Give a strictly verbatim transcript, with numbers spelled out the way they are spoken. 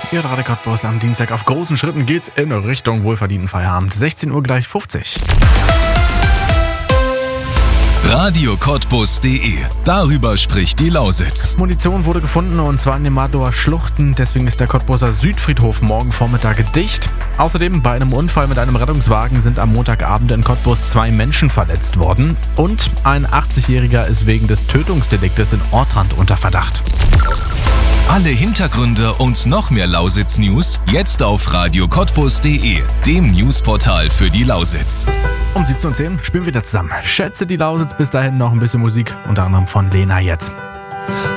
Ihr Radio Cottbus am Dienstag. Auf großen Schritten geht's in Richtung wohlverdienten Feierabend. sechzehn Uhr gleich fünfzig. Radio Cottbus punkt de. Darüber spricht die Lausitz. Munition wurde gefunden und zwar in den Madower Schluchten. Deswegen ist der Cottbuser Südfriedhof morgen Vormittag dicht. Außerdem bei einem Unfall mit einem Rettungswagen sind am Montagabend in Cottbus zwei Menschen verletzt worden. Und ein achtzigjähriger ist wegen des Tötungsdeliktes in Ortrand unter Verdacht. Alle Hintergründe und noch mehr Lausitz-News jetzt auf Radio Cottbus punkt de, dem Newsportal für die Lausitz. Um siebzehn Uhr zehn spielen wir wieder zusammen. Schätze die Lausitz, bis dahin noch ein bisschen Musik, unter anderem von Lena jetzt.